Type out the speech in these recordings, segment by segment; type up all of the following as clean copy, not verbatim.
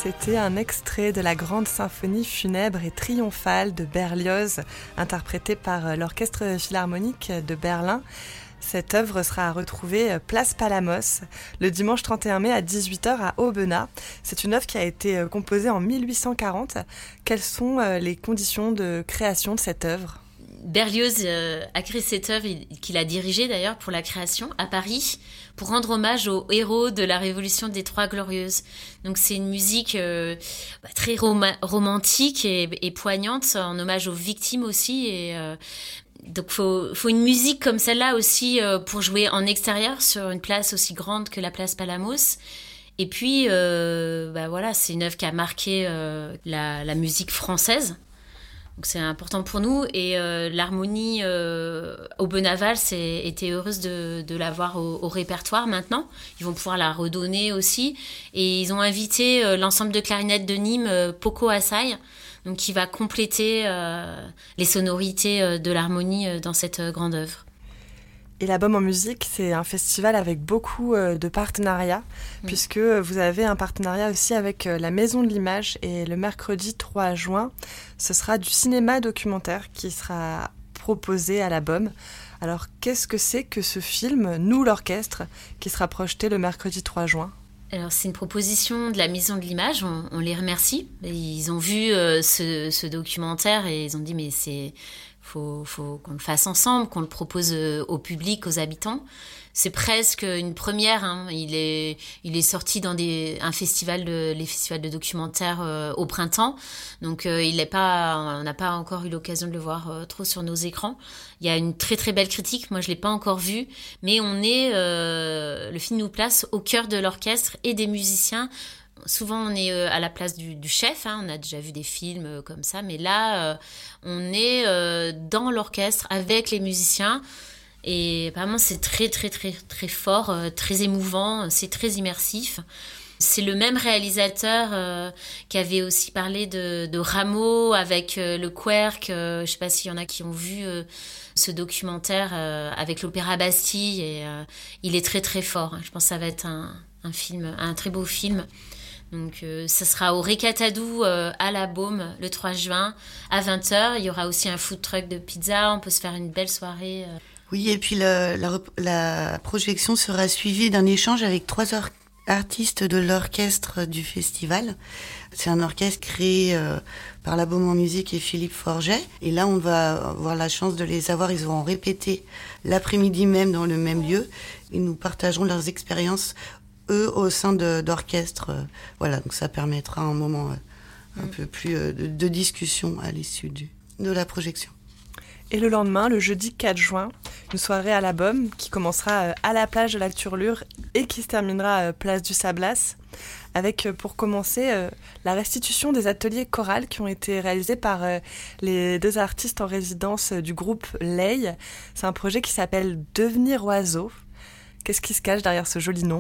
C'était un extrait de la grande symphonie funèbre et triomphale de Berlioz, interprétée par l'Orchestre Philharmonique de Berlin. Cette œuvre sera à retrouver place Palamos le dimanche 31 mai à 18h à Aubenas. C'est une œuvre qui a été composée en 1840. Quelles sont les conditions de création de cette œuvre ? Berlioz a créé cette œuvre, qu'il a dirigée d'ailleurs pour la création à Paris, pour rendre hommage aux héros de la Révolution des Trois Glorieuses. Donc c'est une musique très romantique et poignante, en hommage aux victimes aussi. Donc faut une musique comme celle-là aussi pour jouer en extérieur sur une place aussi grande que la place Palamos. Et puis voilà, c'est une œuvre qui a marqué la musique française. Donc c'est important pour nous, et l'harmonie Aubenas-Valls était heureuse de l'avoir au répertoire maintenant. Ils vont pouvoir la redonner aussi, et ils ont invité l'ensemble de clarinette de Nîmes, Poco Asai, donc qui va compléter les sonorités de l'harmonie dans cette grande œuvre. Et l'Album en musique, c'est un festival avec beaucoup de partenariats, puisque vous avez un partenariat aussi avec la Maison de l'Image, et le mercredi 3 juin, ce sera du cinéma documentaire qui sera proposé à l'Album. Alors, qu'est-ce que c'est que ce film, Nous l'Orchestre, qui sera projeté le mercredi 3 juin ? Alors, c'est une proposition de la Maison de l'Image, on les remercie. Ils ont vu ce documentaire et ils ont dit, mais faut qu'on le fasse ensemble, qu'on le propose au public, aux habitants. C'est presque une première, hein. Il est sorti dans les festivals de documentaires au printemps. Donc on n'a pas encore eu l'occasion de le voir trop sur nos écrans. Il y a une très très belle critique. Moi, je l'ai pas encore vu, mais le film nous place au cœur de l'orchestre et des musiciens. Souvent, on est à la place du chef, hein. On a déjà vu des films comme ça, mais là, on est dans l'orchestre avec les musiciens. Et apparemment, c'est très, très, très, très fort, très émouvant, c'est très immersif. C'est le même réalisateur qui avait aussi parlé de Rameau avec le Querc. Je ne sais pas s'il y en a qui ont vu ce documentaire avec l'Opéra Bastille. Et il est très, très fort. Je pense que ça va être un très beau film. Donc ça sera au Récatadou à la Baume le 3 juin à 20h. Il y aura aussi un food truck de pizza. On peut se faire une belle soirée. Oui, et puis la projection sera suivie d'un échange avec 3 artistes de l'orchestre du festival. C'est un orchestre créé par la Baume en musique et Philippe Forget. Et là, on va avoir la chance de les avoir. Ils vont répéter l'après-midi même dans le même lieu. Et nous partagerons leurs expériences, eux, au sein d'orchestre. Voilà, donc ça permettra un moment un peu plus de discussion à l'issue de la projection. Et le lendemain, le jeudi 4 juin, une soirée à la Baume qui commencera à la plage de la Turlure et qui se terminera place du Sablas, avec pour commencer la restitution des ateliers chorales qui ont été réalisés par les 2 artistes en résidence du groupe Ley. C'est un projet qui s'appelle Devenir oiseau. Qu'est-ce qui se cache derrière ce joli nom ?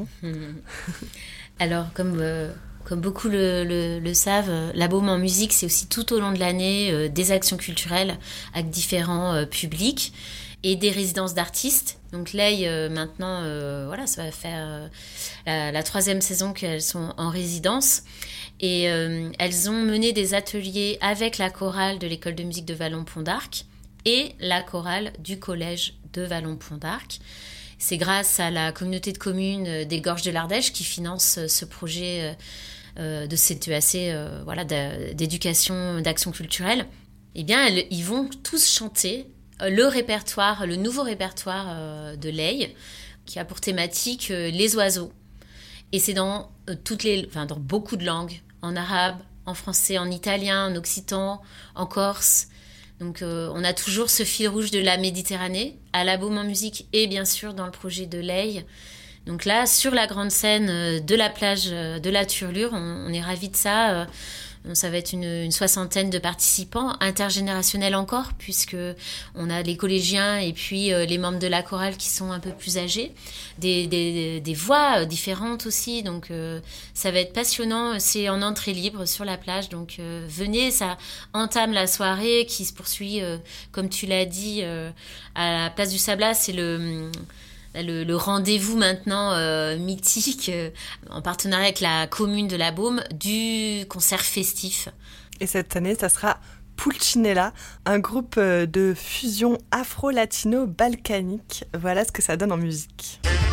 Alors, comme beaucoup le savent, la Baume en musique, c'est aussi tout au long de l'année des actions culturelles avec différents publics et des résidences d'artistes. Donc là, maintenant, ça va faire la 3e saison qu'elles sont en résidence. Et elles ont mené des ateliers avec la chorale de l'école de musique de Vallon-Pont d'Arc et la chorale du collège de Vallon-Pont d'Arc. C'est grâce à la communauté de communes des Gorges de l'Ardèche qui finance ce projet de CEAC, d'éducation, d'action culturelle. Eh bien, ils vont tous chanter le nouveau répertoire de Ley, qui a pour thématique les oiseaux. Et c'est dans beaucoup de langues, en arabe, en français, en italien, en occitan, en corse. Donc on a toujours ce fil rouge de la Méditerranée, à la Baume en musique et bien sûr dans le projet de Ley. Donc là, sur la grande scène de la plage de la Turlure, on est ravis de ça. Ça va être une 60aine de participants, intergénérationnels encore, puisque on a les collégiens et puis les membres de la chorale qui sont un peu plus âgés, des voix différentes aussi, donc ça va être passionnant. C'est en entrée libre sur la plage, donc venez, ça entame la soirée qui se poursuit, comme tu l'as dit, à la place du Sablas. C'est le rendez-vous maintenant mythique, en partenariat avec la commune de la Baume, du concert festif. Et cette année, ça sera Pulcinella, un groupe de fusion afro-latino-balkanique. Voilà ce que ça donne en musique.